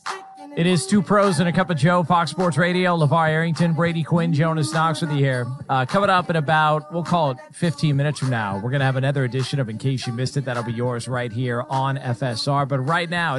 It is Two Pros and a Cup of Joe, Fox Sports Radio. LeVar Arrington, Brady Quinn, Jonas Knox with you here. Coming up in about, we'll call it 15 minutes from now, we're going to have another edition of In Case You Missed It. That'll be yours right here on FSR. But right now,